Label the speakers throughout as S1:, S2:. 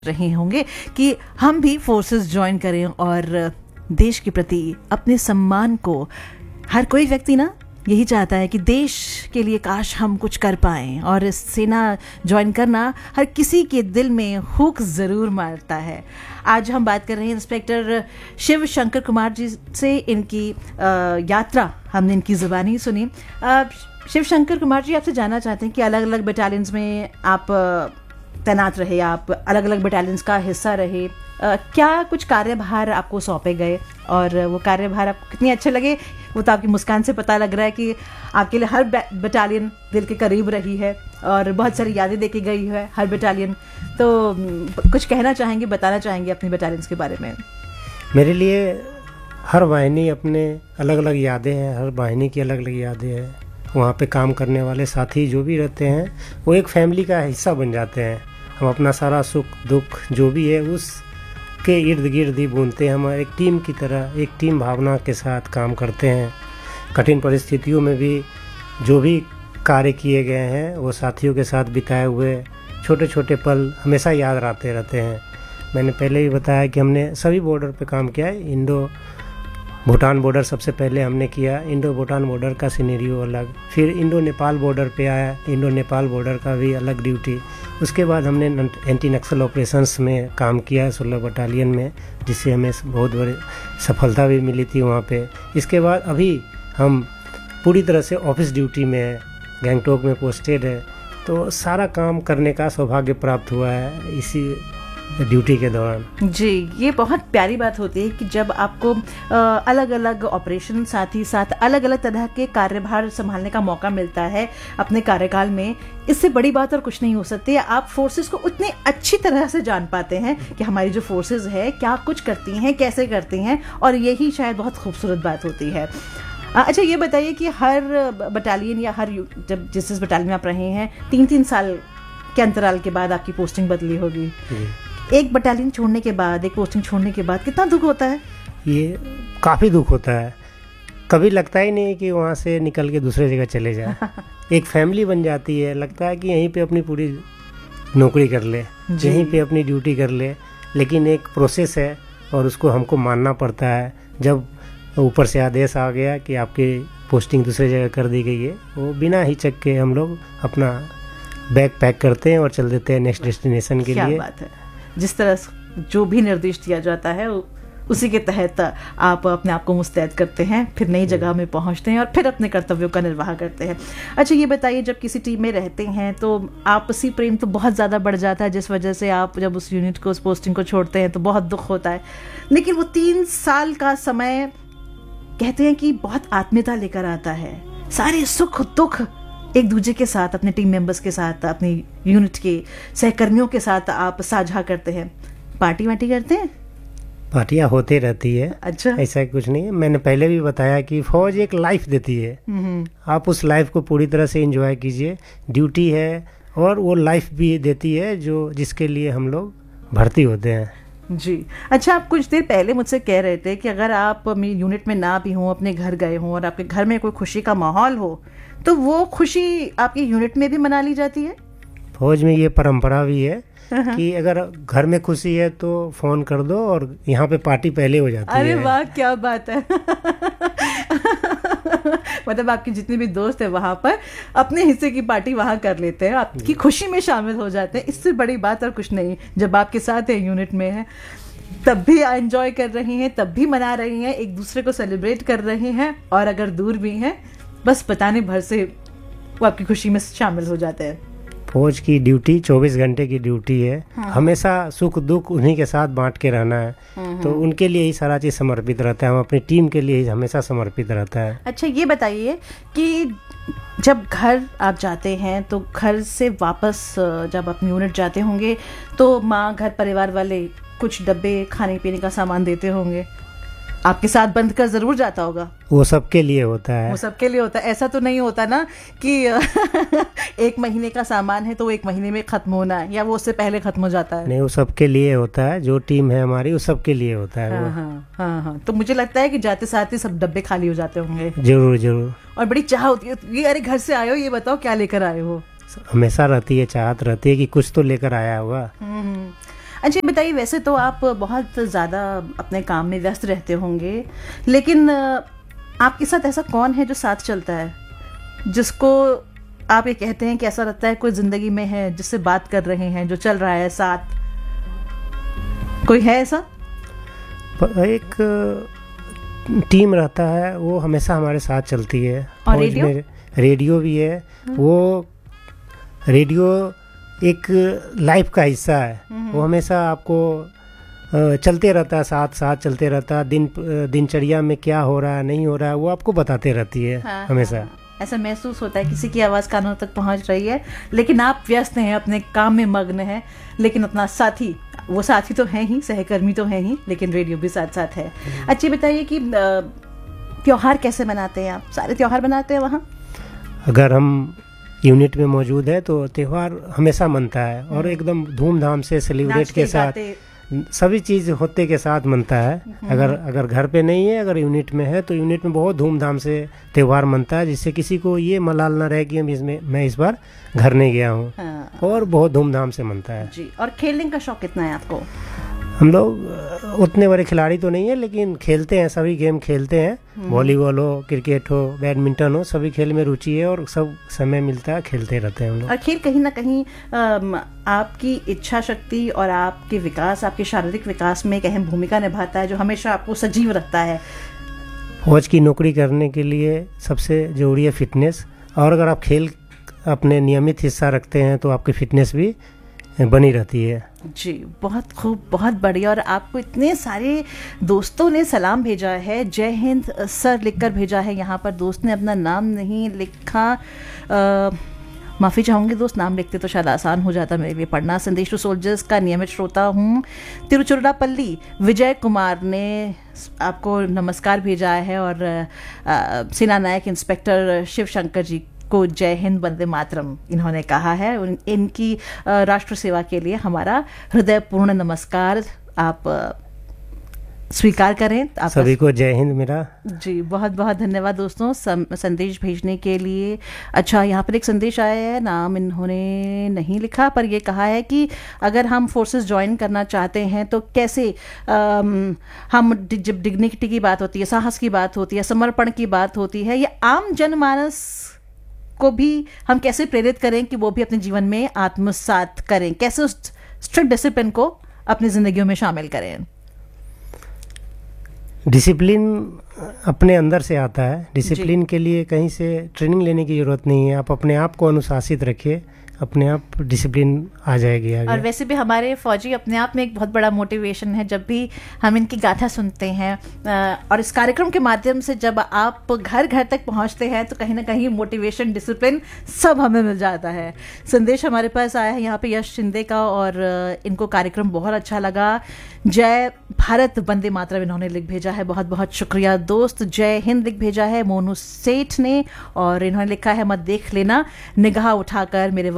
S1: रहे होंगे कि हम भी फोर्सेस ज्वाइन करें और देश के प्रति अपने सम्मान को, हर कोई व्यक्ति ना यही चाहता है कि देश के लिए काश हम कुछ कर पाएं, और सेना ज्वाइन करना हर किसी के दिल में हुक ज़रूर मारता है। आज हम बात कर रहे हैं इंस्पेक्टर शिव शंकर कुमार जी से। इनकी यात्रा हमने इनकी ज़ुबानी सुनी। शिव शंकर कुमार जी, आपसे जानना चाहते हैं कि अलग अलग बटालियंस में आप तैनात रहे, आप अलग अलग बटालियंस का हिस्सा रहे, क्या कुछ कार्यभार आपको सौंपे गए और वो कार्यभार आपको कितने अच्छे लगे? वो तो आपकी मुस्कान से पता लग रहा है कि आपके लिए हर बटालियन दिल के करीब रही है और बहुत सारी यादें देके गई है हर बटालियन। तो कुछ कहना चाहेंगे, बताना चाहेंगे अपनी बटालियंस के बारे में?
S2: मेरे लिए हर वाहिनी अपने अलग अलग यादें हैं, हर वाहिनी की अलग अलग यादें हैं। वहाँ पे काम करने वाले साथी जो भी रहते हैं वो एक फैमिली का हिस्सा बन जाते हैं। हम अपना सारा सुख दुख जो भी है उसके इर्द गिर्द ही बुनते हैं। हम एक टीम की तरह, एक टीम भावना के साथ काम करते हैं। कठिन परिस्थितियों में भी जो भी कार्य किए गए हैं वो साथियों के साथ बिताए हुए छोटे छोटे पल हमेशा याद आते रहते हैं। मैंने पहले भी बताया कि हमने सभी बॉर्डर पे काम किया है। इंडो भूटान बॉर्डर सबसे पहले हमने किया, इंडो भूटान बॉर्डर का सिनेरियो अलग, फिर इंडो नेपाल बॉर्डर पे आया, इंडो नेपाल बॉर्डर का भी अलग ड्यूटी। उसके बाद हमने एंटी नक्सल ऑपरेशंस में काम किया 16 बटालियन में, जिससे हमें बहुत बड़ी सफलता भी मिली थी वहाँ पे। इसके बाद अभी हम पूरी तरह से ऑफिस ड्यूटी में है, गैंगटॉक में पोस्टेड है। तो सारा काम करने का सौभाग्य प्राप्त हुआ है इसी ड्यूटी के दौरान।
S1: जी, ये बहुत प्यारी बात होती है कि जब आपको अलग अलग ऑपरेशन साथ ही साथ अलग अलग तरह के कार्यभार संभालने का मौका मिलता है अपने कार्यकाल में। इससे बड़ी बात और कुछ नहीं हो सकती है। आप फोर्सेस को उतनी अच्छी तरह से जान पाते हैं कि हमारी जो फोर्सेस है क्या कुछ करती हैं, कैसे करती हैं, और यही शायद बहुत खूबसूरत बात होती है। अच्छा, ये बताइए कि हर बटालियन या हर जब जिस बटालियन में आप रहे हैं 3-3 साल के अंतराल के बाद आपकी पोस्टिंग बदली होगी। एक बटालियन छोड़ने के बाद, एक पोस्टिंग छोड़ने के बाद कितना दुख होता है?
S2: ये काफ़ी दुख होता है। कभी लगता ही नहीं कि वहाँ से निकल के दूसरे जगह चले जाए। एक फैमिली बन जाती है, लगता है कि यहीं पे अपनी पूरी नौकरी कर ले, यहीं पे अपनी ड्यूटी कर ले। लेकिन एक प्रोसेस है और उसको हमको मानना पड़ता है। जब ऊपर से आदेश आ गया कि आपकी पोस्टिंग दूसरी जगह कर दी गई है, वो बिना हिचक के हम लोग अपना बैग पैक करते हैं और चल देते हैं नेक्स्ट डेस्टिनेशन के लिए।
S1: क्या बात है! जिस तरह जो भी निर्देश दिया जाता है उसी के तहत आप अपने आप को मुस्तैद करते हैं, फिर नई जगह में पहुंचते हैं और फिर अपने कर्तव्यों का निर्वाह करते हैं। अच्छा, ये बताइए, जब किसी टीम में रहते हैं तो आपसी प्रेम तो बहुत ज़्यादा बढ़ जाता है, जिस वजह से आप जब उस यूनिट को, उस पोस्टिंग को छोड़ते हैं तो बहुत दुख होता है। लेकिन वो 3 साल का समय कहते हैं कि बहुत आत्मीयता लेकर आता है। सारे सुख दुख एक दूसरे के साथ, अपने टीम मेंबर्स के साथ, अपनी यूनिट के सहकर्मियों के साथ आप साझा करते हैं। पार्टी वार्टी करते हैं?
S2: पार्टियां होते रहती है।
S1: अच्छा,
S2: ऐसा कुछ नहीं है। मैंने पहले भी बताया कि फौज एक लाइफ देती है। आप उस लाइफ को पूरी तरह से एंजॉय कीजिए। ड्यूटी है और वो लाइफ भी देती है जो जिसके लिए हम लोग भर्ती होते हैं।
S1: जी। अच्छा, आप कुछ देर पहले मुझसे कह रहे थे कि अगर आप अपनी यूनिट में ना भी हों, अपने घर गए हों और आपके घर में कोई खुशी का माहौल हो, तो वो खुशी आपकी यूनिट में भी मना ली जाती है?
S2: फौज में ये परंपरा भी है कि अगर घर में खुशी है तो फोन कर दो और यहाँ पे पार्टी पहले हो जाती है।
S1: अरे वाह, क्या बात है! मतलब आपके जितने भी दोस्त हैं वहाँ पर अपने हिस्से की पार्टी वहाँ कर लेते हैं, आपकी खुशी में शामिल हो जाते हैं। इससे बड़ी बात और कुछ नहीं। जब आपके साथ है, यूनिट में है, तब भी एंजॉय कर रही हैं, तब भी मना रही हैं, एक दूसरे को सेलिब्रेट कर रही हैं, और अगर दूर भी हैं बस बताने भर से वो आपकी खुशी में शामिल हो जाते हैं।
S2: फौज की ड्यूटी 24 घंटे की ड्यूटी है। हमेशा सुख दुख उन्हीं के साथ बांट के रहना है। तो उनके लिए ही सारा चीज़ समर्पित रहता है। हम अपनी टीम के लिए ही हमेशा समर्पित रहता है।
S1: अच्छा, ये बताइए कि जब घर आप जाते हैं तो घर से वापस जब अपनी यूनिट जाते होंगे तो माँ, घर परिवार वाले कुछ डब्बे खाने पीने का सामान देते होंगे, आपके साथ बंद कर जरूर जाता होगा।
S2: वो सबके लिए होता है।
S1: वो सबके लिए होता है। ऐसा तो नहीं होता ना कि 1 महीने का सामान है तो 1 महीने में खत्म होना है, या वो उससे पहले खत्म हो जाता है?
S2: नहीं, वो सबके लिए होता है। जो टीम है हमारी वो सबके लिए होता है।
S1: हाँ। तो मुझे लगता है कि जाते साथ ही सब डब्बे खाली हो जाते होंगे।
S2: जरूर जरूर।
S1: और बड़ी चाह होती है, ये अरे घर से आए हो, ये बताओ क्या लेकर आए हो?
S2: हमेशा रहती है, चाहत रहती है कि कुछ तो लेकर आया होगा।
S1: अच्छा बताइए, वैसे तो आप बहुत ज़्यादा अपने काम में व्यस्त रहते होंगे, लेकिन आपके साथ ऐसा कौन है जो साथ चलता है, जिसको आप ये कहते हैं कि ऐसा लगता है कोई ज़िंदगी में है, जिससे बात कर रहे हैं, जो चल रहा है साथ? कोई है ऐसा?
S2: एक टीम रहता है, वो हमेशा हमारे साथ चलती है।
S1: और रेडियो?
S2: रेडियो भी है। वो रेडियो एक लाइफ का हिस्सा है। वो हमेशा आपको चलते रहता है, साथ साथ चलते रहता है। दिनचर्या में क्या हो रहा है, नहीं हो रहा है, वो आपको बताते रहती है।
S1: हाँ,
S2: हमेशा
S1: हाँ, ऐसा महसूस होता है किसी की आवाज़ कानों तक पहुंच रही है, लेकिन आप व्यस्त हैं, अपने काम में मग्न हैं, लेकिन अपना साथी, वो साथी तो है ही, सहकर्मी तो है ही, लेकिन रेडियो भी साथ साथ है। अच्छी बताइए कि त्योहार कैसे मनाते हैं आप? सारे त्योहार मनाते हैं वहाँ?
S2: अगर हम यूनिट में मौजूद है तो त्यौहार हमेशा मनता है, और एकदम धूमधाम से सेलिब्रेट के साथ सभी चीज़ होते के साथ मनता है। अगर घर पे नहीं है, अगर यूनिट में है, तो यूनिट में बहुत धूमधाम से त्यौहार मनता है, जिससे किसी को ये मलाल ना रहे कि मैं इस बार घर नहीं गया हूँ।
S1: हाँ।
S2: और बहुत धूमधाम से मनता है
S1: जी। और खेलने का शौक कितना है आपको?
S2: हम लोग उतने बड़े खिलाड़ी तो नहीं है, लेकिन खेलते हैं, सभी गेम खेलते हैं। वॉलीबॉल हो, क्रिकेट हो, बैडमिंटन हो, सभी खेल में रुचि है, और सब समय मिलता है खेलते रहते हैं हम लोग।
S1: और खेल कहीं ना कहीं आपकी इच्छा शक्ति और आपके विकास, आपके शारीरिक विकास में एक अहम भूमिका निभाता है, जो हमेशा आपको सजीव रखता है।
S2: फौज की नौकरी करने के लिए सबसे ज़रूरी है फिटनेस, और अगर आप खेल अपने नियमित हिस्सा रखते हैं तो आपकी फिटनेस भी बनी रहती है।
S1: जी, बहुत खूब, बहुत बढ़िया। और आपको इतने सारे दोस्तों ने सलाम भेजा है, जय हिंद सर लिखकर भेजा है। यहाँ पर दोस्त ने अपना नाम नहीं लिखा, माफ़ी चाहूँगी दोस्त, नाम लिखते तो शायद आसान हो जाता मेरे लिए पढ़ना। संदेश टू सोल्जर्स का नियमित श्रोता हूँ, तिरुचिरापल्ली। विजय कुमार ने आपको नमस्कार भेजा है, और सेना नायक इंस्पेक्टर शिव शंकर जी को जय हिंद वंदे मातरम इन्होंने कहा है। इनकी राष्ट्र सेवा के लिए हमारा हृदयपूर्ण नमस्कार आप स्वीकार करें। आप
S2: सभी को जय हिंद मेरा।
S1: जी, बहुत बहुत धन्यवाद दोस्तों संदेश भेजने के लिए। अच्छा, यहाँ पर एक संदेश आया है, नाम इन्होंने नहीं लिखा, पर ये कहा है कि अगर हम फोर्सेस ज्वाइन करना चाहते हैं तो कैसे हम जब डिग्निटी की बात होती है, साहस की बात होती है, समर्पण की बात होती है, या आम जनमानस को भी हम कैसे प्रेरित करें कि वो भी अपने जीवन में आत्मसात करें, कैसे उस स्ट्रिक्ट डिसिप्लिन को अपनी जिंदगियों में शामिल करें?
S2: डिसिप्लिन अपने अंदर से आता है। डिसिप्लिन के लिए कहीं से ट्रेनिंग लेने की जरूरत नहीं है। आप अपने आप को अनुशासित रखिए, अपने आप डिसिप्लिन आ जाएगी आगे।
S1: और वैसे भी हमारे फौजी अपने आप में एक बहुत बड़ा मोटिवेशन है। जब भी हम इनकी गाथा सुनते हैं और इस कार्यक्रम के माध्यम से जब आप घर घर तक पहुंचते हैं, तो कहीं ना कहीं मोटिवेशन, डिसिप्लिन सब हमें मिल जाता है। संदेश हमारे पास आया है यहाँ पे यश शिंदे का, और इनको कार्यक्रम बहुत अच्छा लगा। जय भारत वंदे मातरम इन्होंने लिख भेजा है, बहुत बहुत शुक्रिया दोस्त। जय हिंद लिख भेजा है मोनू सेठ ने, और इन्होंने लिखा है मत देख लेना निगाह उठाकर मेरे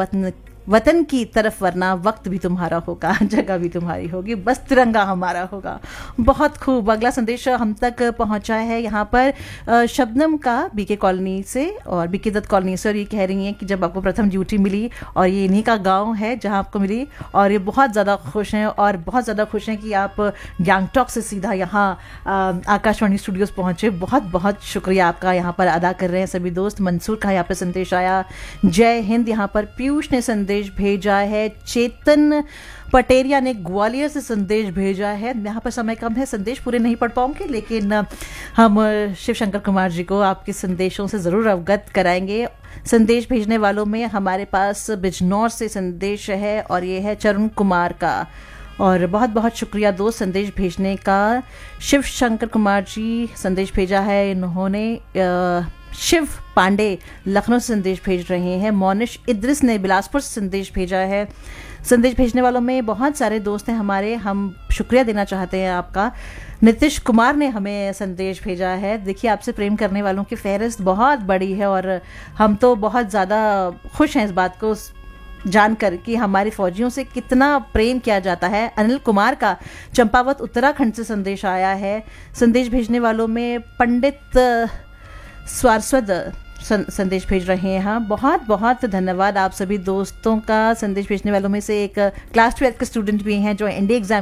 S1: वतन की तरफ, वरना वक्त भी तुम्हारा होगा, जगह भी तुम्हारी होगी, बस तिरंगा हमारा होगा। बहुत खूब। अगला संदेश हम तक पहुंचा है यहाँ पर शबनम का बीके कॉलोनी से, और बीके दत्त कॉलोनी से, और ये कह रही हैं कि जब आपको प्रथम ड्यूटी मिली, और ये इन्हीं का गांव है जहां आपको मिली, और ये बहुत ज़्यादा खुश हैं, और बहुत ज़्यादा खुश हैं कि आप गैंगटॉक से सीधा यहाँ आकाशवाणी स्टूडियोज पहुँचे। बहुत बहुत शुक्रिया आपका यहाँ पर अदा कर रहे हैं सभी दोस्त। मंसूर का यहाँ पर संदेश आया, जय हिंद। यहाँ पर पीयूष ने संदेश भेजा है, चेतन पटेरिया ने ग्वालियर से संदेश भेजा है। यहाँ पर समय कम है, संदेश पूरे नहीं पढ़ पाऊंगे, लेकिन हम शिव शंकर कुमार जी को आपके संदेशों से ज़रूर अवगत कराएंगे। संदेश भेजने वालों में हमारे पास बिजनौर से संदेश है, और ये है चरुण कुमार का, और बहुत बहुत शुक्रिया दोस्त संदेश भेजने का। शिव शंकर कुमार जी संदेश भेजा है इन्होंने। शिव पांडे लखनऊ से संदेश भेज रहे हैं। मोनिश इद्रिस ने बिलासपुर से संदेश भेजा है। संदेश भेजने वालों में बहुत सारे दोस्त हैं हमारे, हम शुक्रिया देना चाहते हैं आपका। नीतीश कुमार ने हमें संदेश भेजा है। देखिए, आपसे प्रेम करने वालों की फहरिस्त बहुत बड़ी है, और हम तो बहुत ज़्यादा खुश हैं इस बात को जानकर कि हमारे फौजियों से कितना प्रेम किया जाता है। अनिल कुमार का चंपावत उत्तराखंड से संदेश आया है। संदेश भेजने वालों में पंडित स्वारस्वत संदेश भेज रहे हैं। हाँ, बहुत बहुत धन्यवाद आप सभी दोस्तों का। संदेश भेजने वालों में से एक क्लास 12 के स्टूडेंट भी हैं जो इंडी एग्जाम